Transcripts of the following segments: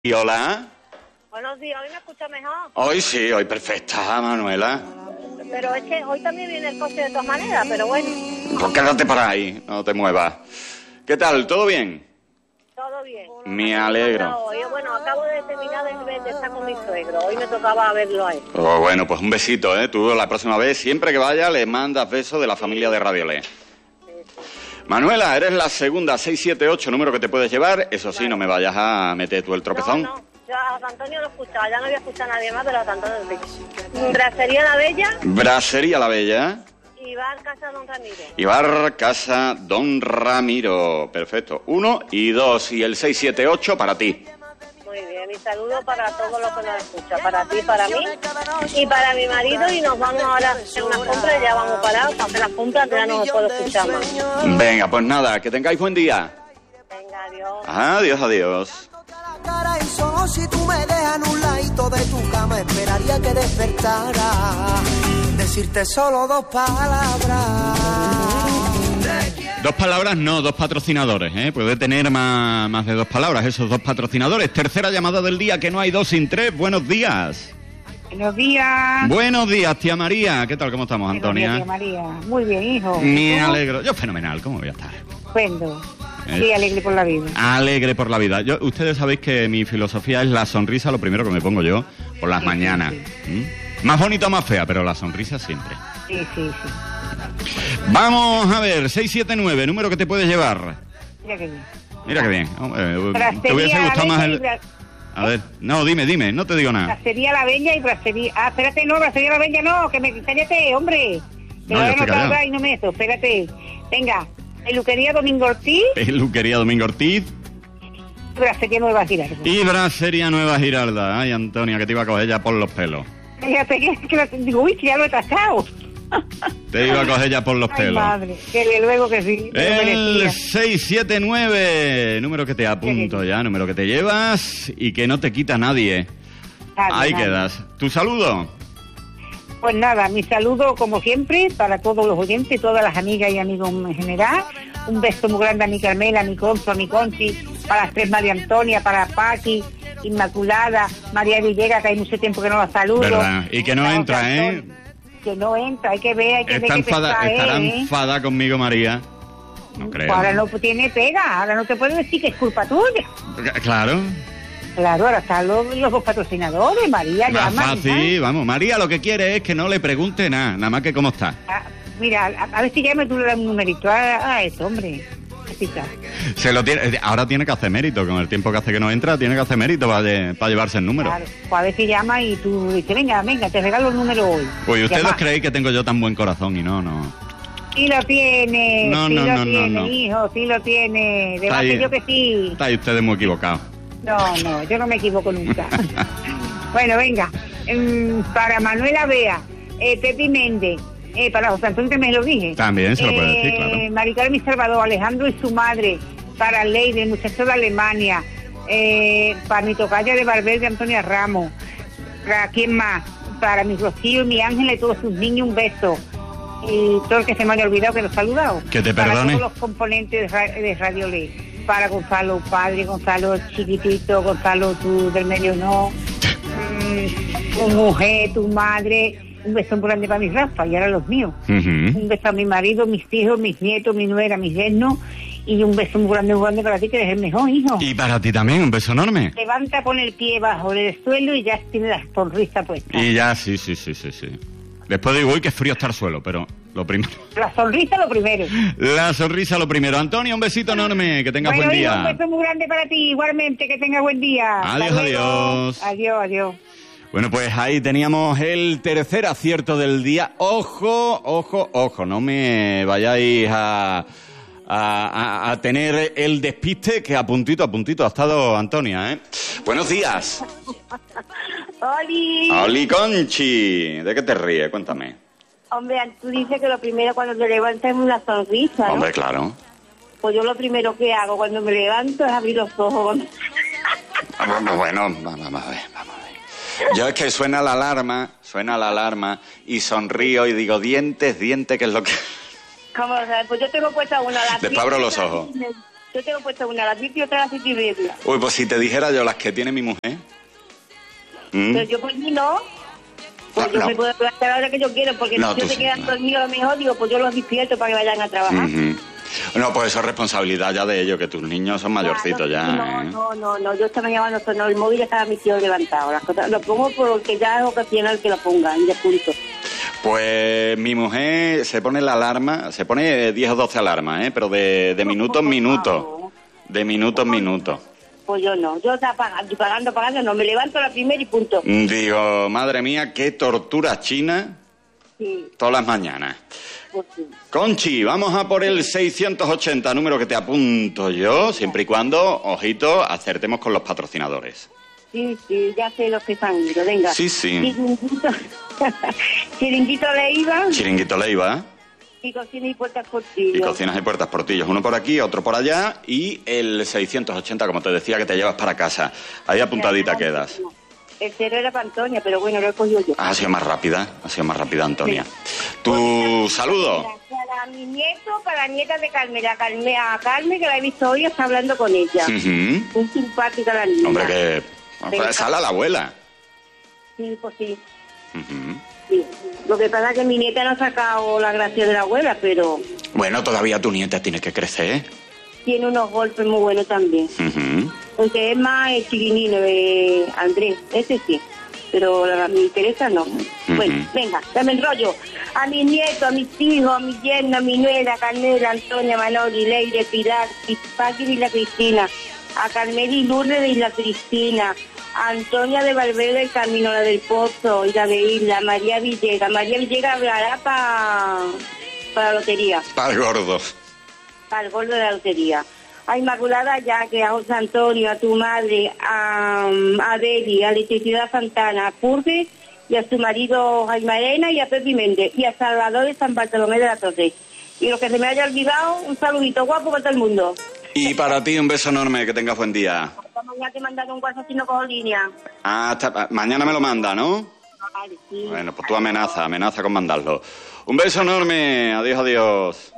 Y hola. Buenos días, ¿hoy me escucha mejor? Hoy sí, hoy perfecta, Manuela. Pero es que hoy también viene el coche de todas maneras, pero bueno. Pues quédate por ahí, no te muevas. ¿Qué tal? ¿Todo bien? Todo bien. Me alegro. Bueno, acabo de terminar de estar con mi suegro. Hoy me tocaba verlo a él. Oh, bueno, pues un besito, ¿eh? Tú la próxima vez, siempre que vaya, le mandas besos de la familia de Radiolé. Manuela, eres la segunda 678 número que te puedes llevar. Eso sí, no me vayas a meter tú el tropezón. No, yo a Antonio lo escuchaba, ya no voy a escuchar a nadie más, pero a Antonio sí. Bracería La Bella. Bracería La Bella. Y Bar Casa Don Ramiro. Y Bar Casa Don Ramiro. Perfecto. 1 y 2 y el 678 para ti. Muy bien, mi saludo para todos los que nos escuchan, para ti, para mí y para mi marido, y nos vamos ahora a hacer unas compras, ya vamos parados para hacer las compras, que ya no puedo escuchar más. Venga, pues nada, que tengáis buen día. Venga, adiós. Adiós, adiós. Y solo si tú me dejas en un ladito de tu cama, esperaría que despertara, decirte solo dos palabras. Dos palabras, no, dos patrocinadores, ¿eh? Puede tener más de dos palabras, esos dos patrocinadores. Tercera llamada del día, que no hay dos sin tres. Buenos días. Buenos días. Buenos días, tía María. ¿Qué tal? ¿Cómo estamos, Antonia? Buenos días, tía María. Muy bien, hijo. Me alegro. Yo fenomenal, ¿cómo voy a estar? Estupendo. Sí, alegre por la vida. Alegre por la vida. Ustedes sabéis que mi filosofía es la sonrisa, lo primero que me pongo yo por las mañanas. Sí. Más bonita o más fea, pero la sonrisa siempre. Sí. Vamos a ver, 679, número que te puedes llevar. Mira qué bien. Mira qué bien. ¿Te hubiese gustado más el...? A ver, no, dime, no te digo nada. Bracería La Bella y Bracería... Ah, espérate, no, Bracería La Bella no, que me... Cállate, hombre. Que No, no, yo estoy callado. y no me eso, espérate. Venga, Peluquería Domingo Ortiz. Peluquería Domingo Ortiz. Bracería Nueva Girardo. Y Bracería Nueva Giralda. Ay, Antonia, que te iba a coger ya por los pelos. Fíjate que digo, uy, que ya lo he tascado. Te iba a coger ya por los Ay, pelos. madre, que luego que sí. El 679, número que te apunto ya, número que te llevas y que no te quita nadie. Ahí quedas. ¿Tu saludo? Pues nada, mi saludo como siempre para todos los oyentes, todas las amigas y amigos en general. Un beso muy grande a mi Carmela, a mi Conso, a mi Conchi, para las tres María Antonia, para Paqui, Inmaculada, María Villegas, que hay mucho tiempo que no la saludo. ¿Verdad? Y que no Para entra, Antonio, que no entra, hay que ver, Estará enfada conmigo, María. No creo. Ahora no tiene pega, ahora no te puedo decir que es culpa tuya. Claro. Claro, ahora están los dos patrocinadores, María, Más llama. fácil, vamos. María lo que quiere es que no le pregunte nada más que cómo está. Mira, a ver si llame tú le das un numerito a eso, hombre. Ahora tiene que hacer mérito, con el tiempo que hace que no entra, tiene que hacer mérito para llevarse el número. Claro, pues a ver si llama y tú dices, venga, te regalo el número hoy. Pues ustedes creéis que tengo yo tan buen corazón y no. Sí lo tiene, no, hijo, sí lo tiene. De verdad que yo que sí. Estáis ustedes muy equivocados. No, yo no me equivoco nunca. Bueno, venga, para Manuela Bea, Pepi Méndez, para José Antonio, que me lo dije. También se lo puede decir, claro. Maricarmen Salvador, Alejandro y su madre, para Leide, el muchacho de Alemania, para mi tocaya de Barbel de Antonia Ramos, para quién más, para mi Rocío y mi Ángel y todos sus niños, un beso. Y todo el que se me haya olvidado que lo he saludado. Que te perdone. Para todos los componentes de Radio Ley. Para Gonzalo padre, Gonzalo chiquitito, Gonzalo tú del medio no, tu mujer, tu madre, un beso muy grande para mis Rafa y ahora los míos. Un beso a mi marido, mis hijos, mis nietos, mi nuera, mis yernos, y un beso muy grande para ti, que eres el mejor, hijo. Y para ti también, un beso enorme. Levanta, pon el pie bajo el suelo y ya tiene la sonrisa puesta. Y ya, sí. Después digo, uy, qué frío está el suelo, pero lo primero. La sonrisa lo primero. La sonrisa lo primero. Antonio, un besito enorme, que tengas buen día. Un beso muy grande para ti, igualmente, que tengas buen día. Adiós. Adiós. Bueno, pues ahí teníamos el tercer acierto del día. Ojo, no me vayáis a tener el despiste, que a puntito ha estado Antonia, ¿eh? Buenos días. Oli, Conchi. ¿De qué te ríes? Cuéntame. Hombre, tú dices que lo primero cuando te levantas es una sonrisa, ¿no? Hombre, claro. Pues yo lo primero que hago cuando me levanto es abrir los ojos. Bueno, vamos a ver. Yo es que suena la alarma y sonrío y digo, dientes, que es lo que... ¿Cómo? O sea, pues yo tengo puesta una... Después abro los ojos. Yo tengo puesto una a las 10 y otra a las 7:30. Uy, pues si te dijera yo las que tiene mi mujer. Pero yo por mí no. Pues yo me puedo levantar a la hora que yo quiero, porque No, si yo tú se quedan sí. dormidos a lo mejor, digo, pues yo los despierto para que vayan a trabajar. No, pues eso es responsabilidad ya de ellos, que tus niños son mayorcitos ya. No, yo esta mañana no sonó el móvil y estaba mi tío levantado. Las cosas, lo pongo porque ya es ocasional que lo ponga, y de punto. Pues mi mujer se pone la alarma, se pone 10 o 12 alarmas, pero de minuto en minuto. De minuto en minuto. Pues yo no, yo estaba pagando, no, me levanto a la primera y punto. Digo, madre mía, qué tortura china todas las mañanas. Pues sí. Conchi, vamos a por el 680, número que te apunto yo, siempre y cuando, ojito, acertemos con los patrocinadores. Sí, ya sé los que están ido, venga. Sí. Chiringuito Leiva. Chiringuito Leiva. Y Cocinas y Puertas Portillo. Y Cocinas y Puertas Portillos, uno por aquí, otro por allá, y el 680, como te decía, que te llevas para casa. Ahí apuntadita quedas. El cero era para Antonia, pero bueno, lo he cogido yo. Ha sido más rápida, Antonia. Tu saludo. Para mi nieto, para la nieta de Carmen, a Carmen, que la he visto hoy, está hablando con ella. Muy simpática la niña. Hombre, que sale a la abuela. Sí, pues sí. Sí. Lo que pasa es que mi nieta no ha sacado la gracia de la abuela, pero... Bueno, todavía tu nieta tiene que crecer. Tiene unos golpes muy buenos también. Aunque es más el chiquinino de Andrés, ese sí. Pero mi Teresa no. Bueno, venga, dame el rollo. A mis nietos, a mis hijos, a mi yerno, a mi nuera, Carmela, Antonia, Manoli, Leire, Pilar, Paqui y la Cristina. A Carmela y Lourdes de Isla Cristina. A Antonia de Valverde del Camino, la del Pozo y la de Isla. María Villegas. María Villegas hablará para la lotería. Para el gordo. Para el gordo de la lotería. A Inmaculada Yaque, a José Antonio, a tu madre, a Deli, a Electricidad Santana, a Purge y a su marido Jaime Arena y a Pepi Méndez y a Salvador de San Bartolomé de la Torre. Y lo que se me haya olvidado, un saludito guapo para todo el mundo. Y para ti un beso enorme, que tengas buen día. Esta mañana te mandaron un WhatsApp si no cojo línea. Mañana me lo manda, ¿no? Vale, sí. Bueno, pues tú amenaza con mandarlo. Un beso enorme, adiós.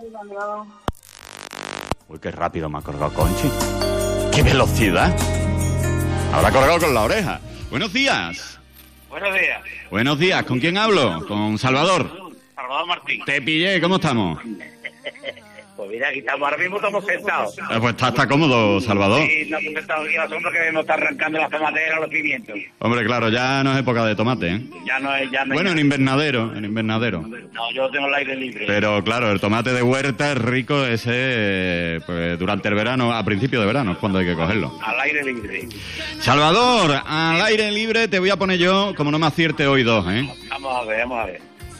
Uy, qué rápido me ha colgado Conchi. ¡Qué velocidad! Habrá colgado con la oreja. Buenos días. Buenos días. Buenos días, ¿con quién hablo? Con Salvador. Salvador Martín. Te pillé, ¿cómo estamos? Pues mira, aquí estamos, ahora mismo estamos sentados. Pues está cómodo, Salvador. Sí, nos hemos sentado aquí a la sombra que nos está arrancando las tomateras, los pimientos. Hombre, claro, ya no es época de tomate, ¿eh? Ya no es... Bueno, en invernadero. No, yo tengo el aire libre. Pero claro, el tomate de huerta es rico ese, pues durante el verano, a principio de verano es cuando hay que cogerlo. Al aire libre. Salvador, al aire libre te voy a poner yo, como no me acierte hoy dos, ¿eh? Vamos a ver.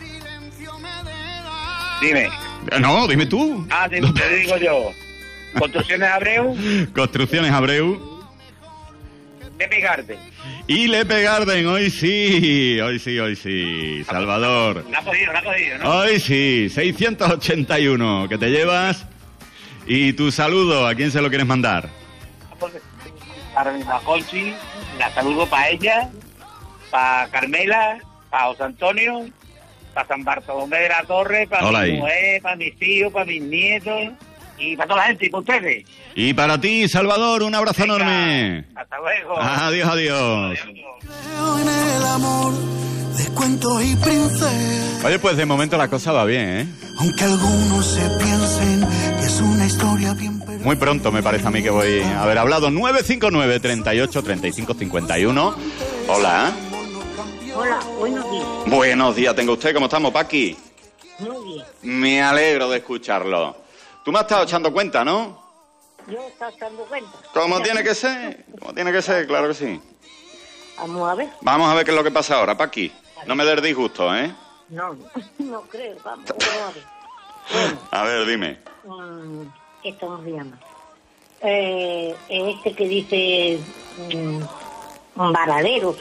Dime. No, dime tú. Te digo yo. Construcciones Abreu. Construcciones Abreu. Lepe Garden. Y Lepe Garden, hoy sí, Salvador. La ha cogido, ¿no? Hoy sí, 681 que te llevas. Y tu saludo, ¿a quién se lo quieres mandar? Para Conchi, la saludo para ella, para Carmela, para José Antonio, para San Bartolomé de la Torre, para mi mujer, para mis hijos, para mis nietos y para toda la gente y para ustedes. Y para ti, Salvador, un abrazo enorme. Hasta luego. Adiós. Creo en el amor de cuentos y princesas. Oye, pues de momento la cosa va bien, ¿eh? Aunque algunos se piensen que es una historia bien perdida. Muy pronto me parece a mí que voy a haber hablado. 959 38 35 51. Hola. Hola, buenos días. Buenos días, tenga usted. ¿Cómo estamos, Paqui? Muy bien. Me alegro de escucharlo. Tú me has estado echando cuenta, ¿no? Yo estaba dando cuenta. Como tiene que ser, claro que sí. Vamos a ver. Vamos a ver qué es lo que pasa ahora, Paqui. No me des disgusto, ¿eh? No creo, vamos a ver. Bueno, a ver, dime. ¿Esto cómo se llama? Este que dice... Varadero.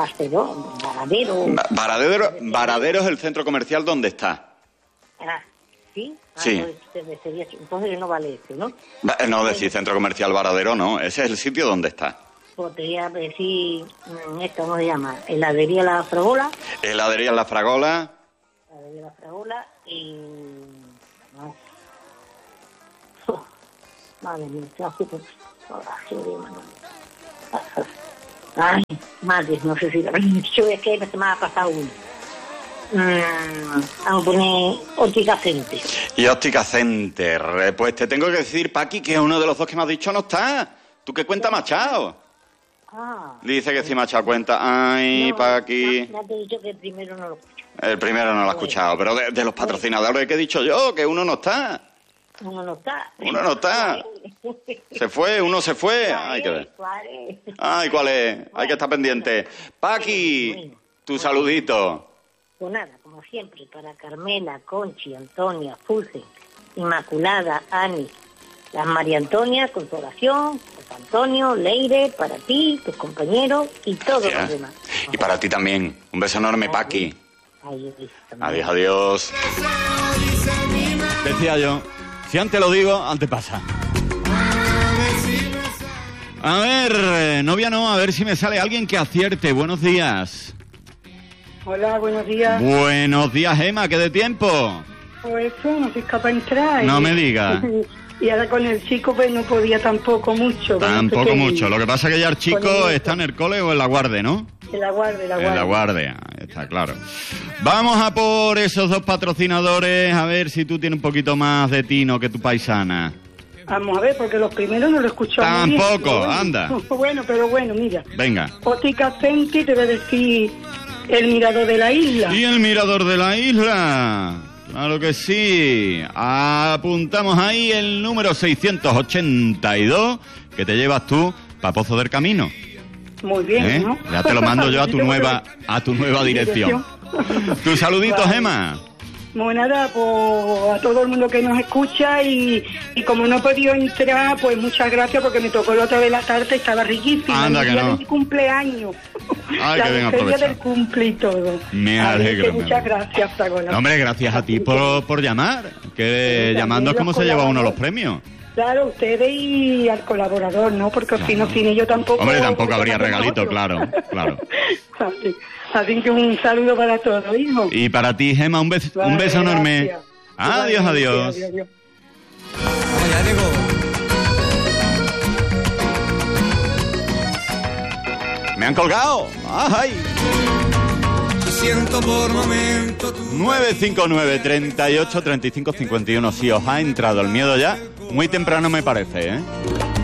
Varadero es el centro comercial donde está. ¿Sí? Sí. Entonces no vale este, ¿no? No, decir centro comercial Varadero, no. Ese es el sitio donde está. Podría decir, ¿cómo se llama? Heladería La Fragola. Heladería La Fragola. Heladería La Fragola y... Madre mía, ay, madre, no sé si lo habrán dicho, es que se me ha pasado uno. Vamos a poner Óptica Center. Y Óptica Center. Pues te tengo que decir, Paqui, que uno de los dos que me has dicho no está. ¿Tú qué cuenta Machado? Dice que sí Machado cuenta. Ay, no, Paqui. Ya te he dicho que el primero no lo escucho. El primero no lo he escuchado, pero de los patrocinadores que he dicho yo, que uno no está. Uno no está. Uno no está. Se fue, uno se fue. Ay, que ver. Ay, ¿cuál es? Hay que estar pendiente. Paqui, tu saludito. Pues nada, como siempre, para Carmela, Conchi, Antonia, Fuse, Inmaculada, Ani, las María Antonia, Consolación, José Antonio, Leire, para ti, tus compañeros y todos los demás. Y para ti también. Un beso enorme, Paqui. Adiós, adiós. Decía yo, si antes lo digo, antes pasa. A ver, novia no, a ver si me sale alguien que acierte. Buenos días. Hola, buenos días. Buenos días, Emma, ¿qué de tiempo? Pues eso, no soy capaz de entrar. No me digas. Y ahora con el chico pues no podía tampoco mucho. Tampoco mucho. Lo que pasa es que ya el chico está en el cole o en la guardia, ¿no? En la guardia, En la guardia, está claro. Vamos a por esos dos patrocinadores, a ver si tú tienes un poquito más de tino que tu paisana. Vamos a ver, porque los primeros no lo escuchamos bien. Tampoco, Bueno, anda. Pero bueno, mira. Venga. Óptica Center, te voy a decir el mirador de la isla. ¿Y el mirador de la isla? Claro que sí. Apuntamos ahí el número 682 que te llevas tú para Pozo del Camino. Muy bien, ¿no? Ya te lo mando yo a tu nueva dirección. Tus saluditos, vale. Emma. Bueno, nada, pues a todo el mundo que nos escucha y como no he podido entrar, pues muchas gracias porque me tocó la otra vez la tarta y estaba riquísima. Anda, que no. De mi cumpleaños. Ay, la que bien aprovechado. del cumple y todo. Me alegro. Muchas gracias, Fragona. No, hombre, gracias a ti por llamar. Que llamando es como se lleva uno los premios. Claro, ustedes y al colaborador, ¿no? Porque si no, sin ellos tampoco... Hombre, tampoco habría regalito, claro. Así que un saludo para todos, hijo. Y para ti, Gemma, un beso enorme. Adiós, adiós. Adiós. Me han colgado. ¡Ay! Siento por momento 959 38 35 51. Si os ha entrado el miedo ya, muy temprano me parece, ¿eh?